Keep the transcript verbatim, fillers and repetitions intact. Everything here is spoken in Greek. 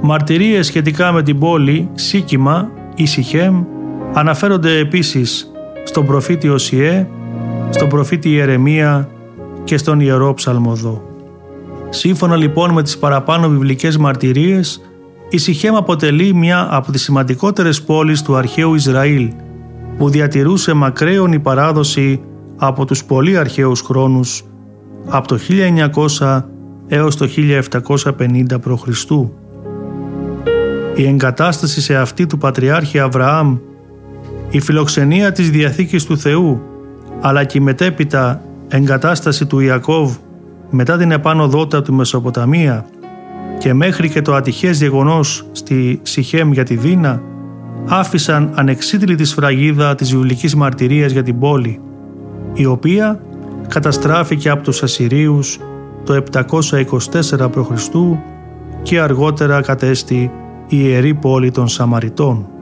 Μαρτυρίες σχετικά με την πόλη Σίκιμα ή Σιχέμ αναφέρονται επίσης στον προφήτη Οσιέ, στον προφήτη Ιερεμία και στον Ιερό Ψαλμοδό. Σύμφωνα λοιπόν με τις παραπάνω βιβλικές μαρτυρίες, η Σιχέμ αποτελεί μια από τις σημαντικότερες πόλεις του αρχαίου Ισραήλ, που διατηρούσε μακραίωνη παράδοση από τους πολύ αρχαίους χρόνους, από το χίλια εννιακόσια έως το χίλια επτακόσια πενήντα π.Χ. Η εγκατάσταση σε αυτή του Πατριάρχη Αβραάμ, η φιλοξενία της Διαθήκης του Θεού, αλλά και η μετέπειτα εγκατάσταση του Ιακώβ μετά την επάνωδό του του Μεσοποταμία και μέχρι και το ατυχές γεγονός στη Σιχέμ για τη Δίνα, άφησαν ανεξίτηλη σφραγίδα της βιβλικής μαρτυρίας για την πόλη, η οποία καταστράφηκε από τους Ασσυρίους το επτακόσια είκοσι τέσσερα π.Χ. και αργότερα κατέστη η ιερή πόλη των Σαμαριτών.